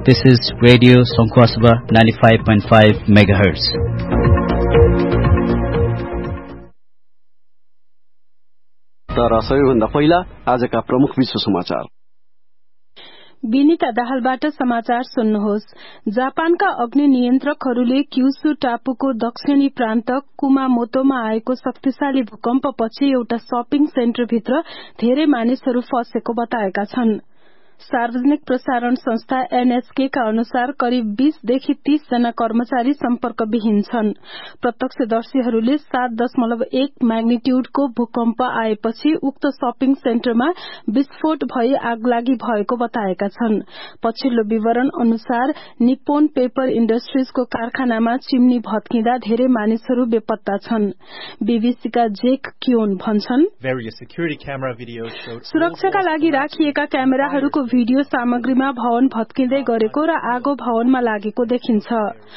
This is Radio Sankhwasaba 95.5 MHz. तर सबैभन्दा पहिला आजका प्रमुख विश्व समाचार। बिनिता दाहालबाट समाचार सुन्नुहोस्। जापानका अग्नि नियन्त्रकहरूले क्युसु टापुको दक्षिणी प्रान्त कुमामोतोमा आएको शक्तिशाली भूकम्पपछि एउटा शपिङ सेन्टरभित्र धेरै मानिसहरू फँसेको बताएका छन्। सार्वजनिक प्रसारण संस्था एनएसके का अनुसार करिब 20 देखि 30 जना कर्मचारी सम्पर्कविहीन छन्। प्रत्यक्षदर्शीहरूले 7.1 म्याग्निट्युडको भूकम्प आएपछि उक्त शपिङ सेन्टरमा विस्फोट भई आगलागी भएको बताएका छन्। पछिल्लो विवरण अनुसार निप्पोन पेपर इण्डस्ट्रिजको कारखानामा चिम्नी भत्किँदा धेरै मानिसहरू बेपत्ता छन्। बीबीसीका जेक क्योन भन्छन्, सुरक्षाका लागि राखिएका क्यामेराहरूको भिडियो सामग्रीमा भवन भत्किँदै गरेको र आगो भवनमा लागेको देखिन्छ।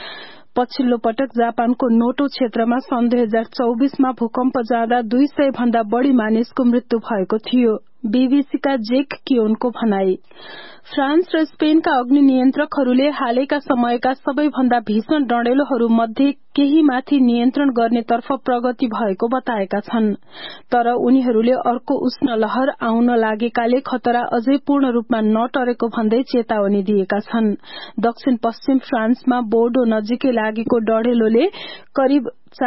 पछिल्लो पटक जापानको नोटो क्षेत्रमा सन् 2024 मा भूकम्प जाँदा 200 भन्दा बढ़ी मानिसको मृत्यु भएको थियो। बीबीसीका जेक क्योनको भनाई। फ्रान्स र स्पेनका अग्नि नियन्त्रकहरूले हालैका समयका सबैभन्दा भीषण डढेलोहरू मध्ये केहीमाथि नियन्त्रण गर्नेतर्फ प्रगति भएको बताएका छन्। तर उनीहरूले अर्को उष्ण लहर आउन लागेकाले खतरा अझै पूर्ण रूपमा नटरेको भन्दै चेतावनी दिएका छन्। दक्षिण पश्चिम फ्रान्समा बोर्डो नजिकै लागेको डढेलोले करिब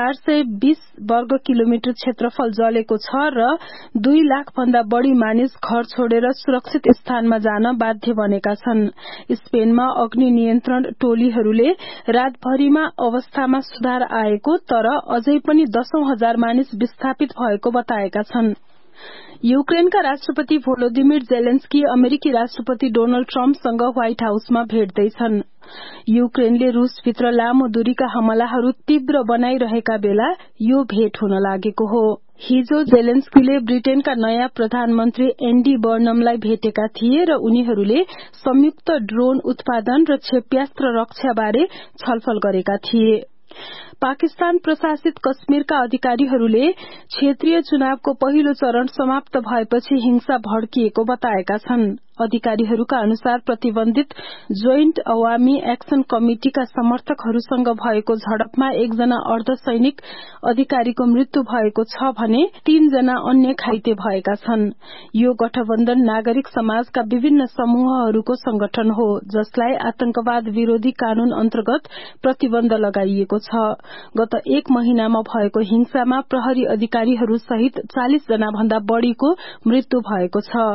420 वर्ग किलोमिटर क्षेत्रफल जलेको छ र 2 लाख भन्दा बढ़ी मानिस घर छोडेर सुरक्षित स्थानमा जान बाध्य बनेका छन्। स्पेनमा अग्नि नियन्त्रण टोलीहरूले रातभरिमा अवस्थामा सुधार आएको तर अझै पनि 10,000 मानिस विस्थापित भएको बताएका छन्। युक्रेनका राष्ट्रपति भोलोदिमिर जेलेन्स्की अमेरिकी राष्ट्रपति डोनाल्ड ट्रम्पसँग व्हाइट हाउसमा भेट्दैछन्। युक्रेनले रूसभित्र लामो दूरीका हमलाहरू तीव्र बनाइरहेका बेला यो भेट हुन लागेको हो। हिजो जेलेन्स्कीले ब्रिटेनका नयाँ प्रधानमन्त्री एन्डी बर्नमलाई भेटेका थिए र उनीहरूले संयुक्त ड्रोन उत्पादन र क्षेप्यास्त्र रक्षाबारे छलफल गरेका थिए। पाकिस्तान प्रशासित कश्मीरका अधिकारीहरूले क्षेत्रीय चुनावको पहिलो चरण समाप्त भएपछि हिंसा भड्किएको बताएका छन्। अधिकारीहरूका अनुसार प्रतिबन्धित जोइन्ट अवामी एक्सन कमिटिका समर्थकहरूसँग भएको झडपमा एकजना अर्धसैनिक अधिकारीको मृत्यु भएको छ भने 3 जना अन्य घाइते भएका छन्। यो गठबन्धन नागरिक समाजका विभिन्न समूहहरूको संगठन हो जसलाई आतंकवाद विरोधी कानून अन्तर्गत प्रतिबन्ध लगाइएको छ। गत 1 महिनामा भएको हिंसामा प्रहरी अधिकारीहरू सहित 40 जना भन्दा बढ़ीको मृत्यु भएको छ।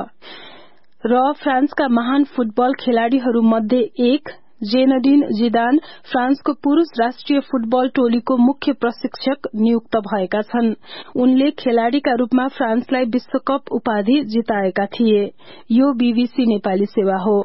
र फ्रान्सका महान फुटबल खेलाड़ीहरू मध्ये एक जेनडिन जिदान फ्रान्सको पुरूष राष्ट्रिय फुटबल टोलीको मुख्य प्रशिक्षक नियुक्त भएका छन्। उनले खेलाड़ीका रूपमा फ्रान्सलाई विश्वकप उपाधि जिताएका थिए। यो बीबीसी नेपाली सेवा हो।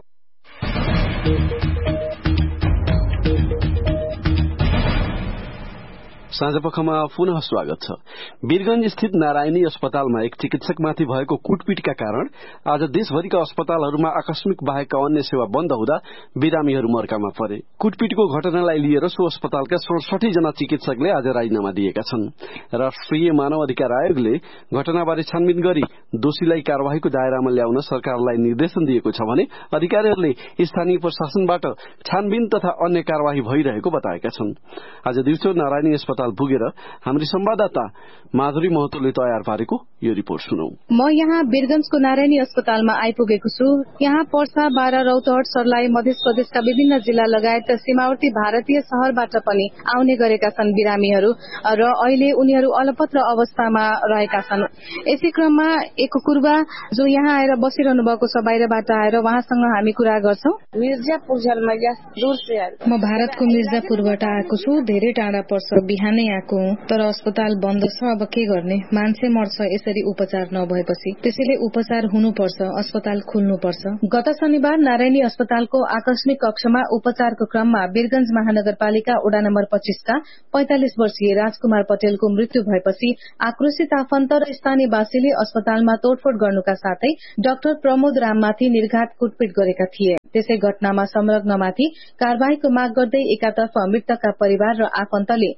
साँझपखमा पुनः स्वागत छ। वीरगंज स्थित नारायणी अस्पतालमा एक चिकित्सकमाथि भएको कुटपिटका कारण आज देशभरिका अस्पतालहरूमा आकस्मिक बाहेकका अन्य सेवा बन्द हुँदा बिरामीहरू मर्कामा परे। कुटपिटको घटनालाई लिएर सो अस्पतालका 67 जना चिकित्सकले आज राजीनामा दिएका छन्। राष्ट्रिय मानव अधिकार आयोगले घटनाबारे छानबिन गरी दोषीलाई कार्यवाहीको दायरामा ल्याउन सरकारलाई निर्देशन दिएको छ भने अधिकारीहरूले स्थानीय प्रशासनबाट छानबिन तथा अन्य कार्यवाही भइरहेको बताएका छन्। आज दिउँसो नारायणी अस्पताल पुगेर हाम्री संवाददाता माधुरी महतोले तयार पारेको यो रिपोर्ट सुनौ। म यहाँ वीरगंजको नारायणी अस्पतालमा आइपुगेको छु। यहाँ पर्सा, बारा, रौतहट, सर्लाही, मध्य प्रदेशका विभिन्न जिल्ला लगायत सीमावर्ती भारतीय शहरबाट पनि आउने गरेका छन् बिरामीहरू र अहिले उनीहरू अलपत्र अवस्थामा रहेका छन्। यसै क्रममा एक कुर्बा जो यहाँ आएर बसिरहनु भएको छ बाहिरबाट आएर उहाँसँग हामी कुरा गर्छौं। मिर्जापुर जलमैया दूर से म भारतको मिर्जापुरबाट आएको छु। धेरै टाढा पर्छ, बिहानै आएको हुँ। तर अस्पताल बन्द छ। अब के गर्ने? मान्छे मर्छ यसरी उपचार नभएपछि। त्यसैले उपचार हुनुपर्छ, अस्पताल खुल्नुपर्छ। गत शनिबार नारायणी अस्पतालको आकस्मिक कक्षमा उपचारको क्रममा वीरगंज महानगरपालिका वडा नम्बर 25 का 45 वर्षीय राजकुमार पटेलको मृत्यु भएपछि आक्रोशित आफन्त र स्थानीयवासीले अस्पतालमा तोडफोड गर्नुका साथै डाक्टर प्रमोद राममाथि निर्घात कुटपिट गरेका थिए। त्यसै घटनामा संलग्नमाथि कार्यवाहीको माग गर्दै एकातर्फ मृतकका परिवार र आफन्तले सड़क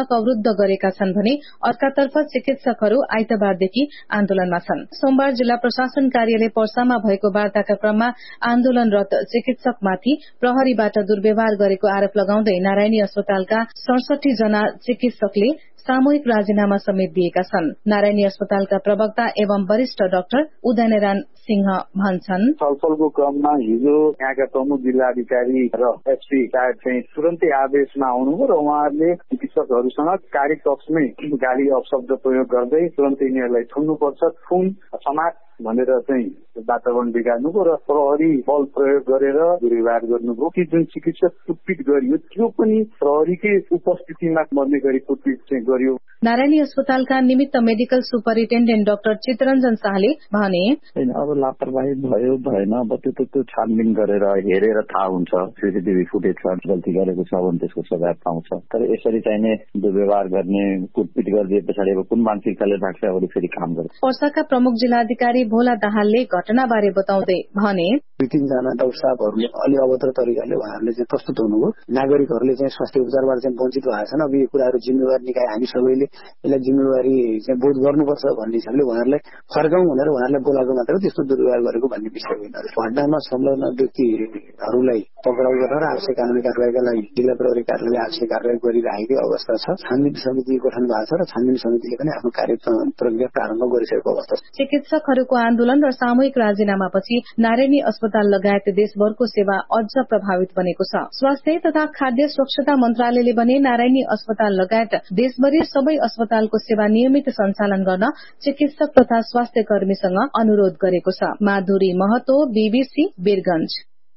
सड़क अवरुद्ध गरेका छन् भने अर्कातर्फ चिकित्सकहरू आइतबारदेखि आन्दोलनमा छन्। सोमबार जिल्ला प्रशासन कार्यालय पर्सामा भएको वार्ताका क्रममा आन्दोलनरत चिकित्सकमाथि प्रहरीबाट दुर्व्यवहार गरेको आरोप लगाउँदै नारायणी अस्पतालका 67 जना चिकित्सकले सामूहिक राजीनामा समेत दिएका छन्। नारायणी अस्पतालका प्रवक्ता एवं वरिष्ठ डाक्टर उदयनारायण सिंह भन्छन्, छलफलको क्रममा हिजो यहाँका प्रमुख जिल्लाधिकारी र एसपी साहेब चाहिँ तुरन्तै आदेशमा आउनुभयो र उहाँहरूले चिकित्सकहरूसँग कार्यकक्षमै गाली अपशब्द प्रयोग गर्दै तुरन्तै यिनीहरूलाई थुन्नुपर्छ, थुन समाज भनेर चाहिँ वातावरण बिगार्नुभयो र प्रहरी बल प्रयोग गरेर दुर्व्यवहार गर्नुभयो। कि जुन चिकित्सक कुटपिट गरियो त्यो पनि प्रहरीकै उपस्थितिमा मर्ने गरी कुटपिट चाहिँ गरियो। नारायणी अस्पतालका निमित्त मेडिकल सुपरिन्टेन्डेन्ट डाक्टर चितरञ्जन शाहले भने, अब लापरवाही भयो भएन, अब त्यो छानबिन गरेर हेरेर थाहा हुन्छ। सीसीटीभी फुटेजमा गल्ती गरेको छ भने त्यसको सजाय पाउँछ। तर यसरी चाहिने दुर्व्यवहार गर्ने, कुटपिट गरिदिए पछाडि अब कुन मानसिकताले राख्छ अरू फेरि काम गर्छ। पर्साका प्रमुख जिल्लाधिकारी भोला दाहालले घटनाबारे बताउँदै भने, 2-3 जना डाक्टर साहबहरूले अलि अभद्र तरिकाले उहाँहरूले चाहिँ प्रस्तुत हुनुभयो। नागरिकहरूले चाहिँ स्वास्थ्य उपचारबाट चाहिँ वञ्चित भएका छन्। अब यो कुराहरू जिम्मेवारी निकाय हामी सबैले यसलाई जिम्मेवारी चाहिँ बोध गर्नुपर्छ भन्ने हिसाबले उहाँहरूलाई फर्काउँ भनेर उहाँहरूलाई बोलाएको मात्र त्यस्तो दुर्व्यवहार गरेको भन्ने विषय होइन। घटनामा संलग्न व्यक्तिहरूलाई पक्राउ गरेर आवश्यक कानुनी कारबाहीका लागि जिल्ला प्रहरी कार्यालयले आवश्यक कारबाही गरिरहेको अवस्था छ। छानबिन समिति गठन भएको छ र छानबिन समितिले पनि आफ्नो कार्य प्रक्रिया प्रारम्भ गरिसकेको अवस्था छ। चिकित्सकहरूको आन्दोलन र सामूहिक राजीनामापछि नारायणी अस्पताल लगायत देशभरको सेवा अझ प्रभावित बनेको छ। स्वास्थ्य तथा खाद्य स्वच्छता मन्त्रालयले भने नारायणी अस्पताल लगायत देशभरि सबै अस्पतालको सेवा नियमित सञ्चालन गर्न चिकित्सक तथा स्वास्थ्य कर्मीसँग अनुरोध गरेको छ। माधुरी महतो, बीबीसी, वीरगंज।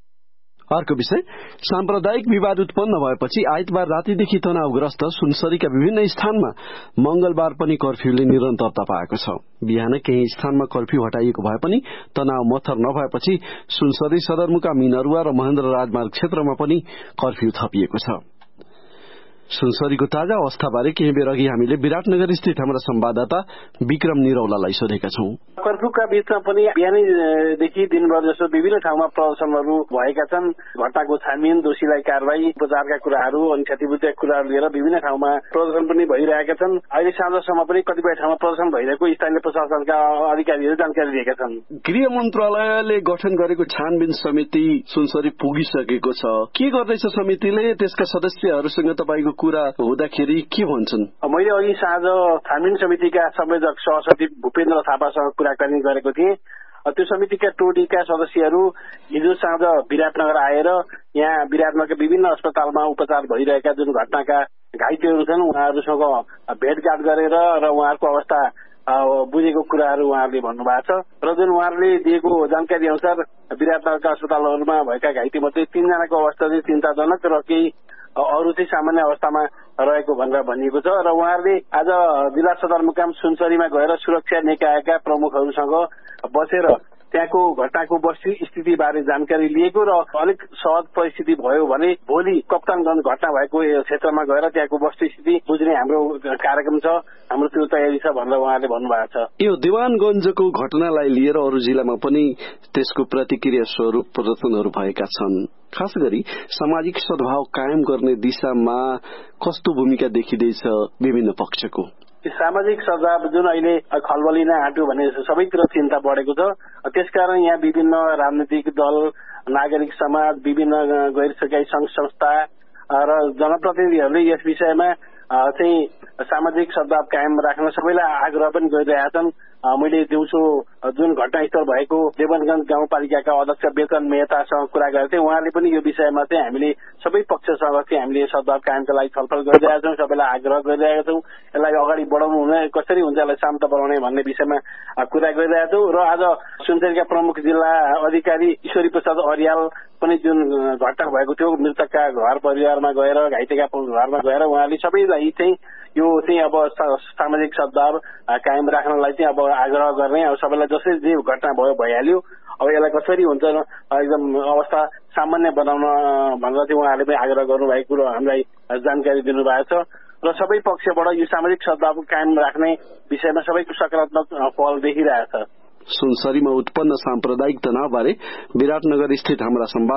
अर्को विषय, साम्प्रदायिक विवाद उत्पन्न भएपछि आइतबार रातिदेखि तनावग्रस्त सुनसरीका विभिन्न स्थानमा मंगलबार पनि कर्फ्यूले निरन्तरता पाएको छ। बिहान केही स्थानमा कर्फ्यू हटाइएको भए पनि तनाव मत्थर नभएपछि सुनसरी सदरमुकाम मिनरुवा र महेन्द्र राजमार्ग क्षेत्रमा पनि कर्फ्यू थपिएको छ। सुनसरीको ताजा अवस्थाबारे केही बेर अघि हामीले विराटनगर स्थित हाम्रा संवाददाता विक्रम निरौलालाई सोधेका छौं। कर्फ्यूका बीचमा पनि बिहानैदेखि दिनभर जसो विभिन्न ठाउँमा प्रदर्शनहरू भएका छन्। घटनाको छानबिन, दोषीलाई कारवाही, उपचारका कुराहरू अनि क्षतिपूर्तिका कुराहरू लिएर विभिन्न ठाउँमा प्रदर्शन पनि भइरहेका छन्। अहिले साँझसम्म पनि कतिपय ठाउँमा प्रदर्शन भइरहेको स्थानीय प्रशासनका अधिकारीहरू जानकारी दिएका छन्। गृह मन्त्रालयले गठन गरेको छानबिन समिति सुनसरी पुगिसकेको छ। के गर्दैछ समितिले? त्यसका सदस्यहरूसँग तपाईको कुरा हुँदाखेरि के भन्छन्? मैले अघि साँझ छानबिन समितिका संयोजक सहसचिव भूपेन्द्र थापासँग कुराकानी गरेको थिएँ। त्यो समितिका टोलीका सदस्यहरू हिजो साँझ विराटनगर आएर यहाँ विराटनगरका विभिन्न अस्पतालमा उपचार भइरहेका जुन घटनाका घाइतेहरू छन् उहाँहरूसँग भेटघाट गरेर र उहाँहरूको अवस्था बुझेको कुराहरू उहाँहरूले भन्नुभएको छ। र जुन उहाँहरूले दिएको जानकारी अनुसार विराटनगरका अस्पतालहरूमा भएका घाइते मध्ये 3 जनाको अवस्था चाहिँ चिन्ताजनक र केही अरू चाहिँ सामान्य अवस्थामा रहेको भनेर भनिएको छ। र उहाँहरूले आज जिल्ला सदरमुकाम सुनसरीमा गएर सुरक्षा निकायका प्रमुखहरूसँग बसेर त्यहाँको घटनाको वस्तुस्थिति बारे जानकारी लिएको र अलिक सहज परिस्थिति भयो भने भोलि कप्तानगञ्ज घटना भएको क्षेत्रमा गएर त्यहाँको वस्तुस्थिति बुझ्ने हाम्रो कार्यक्रम छ, हाम्रो त्यो तयारी छ भनेर उहाँले भन्नुभएको छ। यो दिवानगञ्जको घटनालाई लिएर अरू जिल्लामा पनि त्यसको प्रतिक्रिया स्वरूप प्रदर्शनहरू भएका छन्। खास गरी सामाजिक सद्भाव कायम गर्ने दिशामा कस्तो भूमिका देखिँदैछ विभिन्न पक्षको? सामाजिक सद्भाव जुन अहिले खलबलिन आँट्यो भने सबैतिर चिन्ता बढेको छ। त्यसकारण यहाँ विभिन्न राजनीतिक दल, नागरिक समाज, विभिन्न गैर सरकारी संघ संस्था र जनप्रतिनिधिहरूले यस विषयमा चाहिँ सामाजिक सद्भाव कायम राख्न सबैलाई आग्रह पनि गरिरहेका छन्। मैले दिउँसो जुन घटनास्थल भएको देवनगञ्ज गाउँपालिकाका अध्यक्ष बेतन मेहतासँग कुरा गरेको थिएँ। उहाँले पनि यो विषयमा चाहिँ हामीले सबै पक्षसँग चाहिँ हामीले सद्भाव कायमका लागि छलफल गरिरहेका छौँ, सबैलाई आग्रह गरिरहेका छौँ। यसलाई अगाडि बढाउनु हुने कसरी हुन्छ, यसलाई शान्त बनाउने भन्ने विषयमा कुरा गरिरहेका छौँ। र आज सुनसरीका प्रमुख जिल्ला अधिकारी ईश्वरी प्रसाद अर्याल पनि जुन घटना भएको थियो मृतकका घर परिवारमा गएर, घाइतेका घरमा गएर उहाँले सबैलाई चाहिँ यो चाहिँ अब सामाजिक सद्भाव कायम राख्नलाई चाहिँ अब आग्रह गर्ने, अब सबैलाई जसरी जे घटना भयो भइहाल्यो, अब यसलाई कसरी हुन्छ एकदम अवस्था सामान्य बनाउन भनेर चाहिँ उहाँले पनि आग्रह गर्नुभएको कुरो हामीलाई जानकारी दिनुभएको छ। र सबै पक्षबाट यो सामाजिक सद्भाव कायम राख्ने विषयमा सबैको सकारात्मक पहल देखिरहेको छ। सुनसरीमा उत्पन्न साम्प्रदायिक तनावबारे विराटनगर स्थित हाम्रा